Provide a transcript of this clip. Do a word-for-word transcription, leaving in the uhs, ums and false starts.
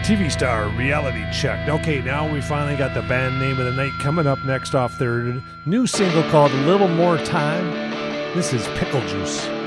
T V star, reality check. Okay, now we finally got the band name of the night coming up next off their new single called A Little More Time. This is Pickle Juice.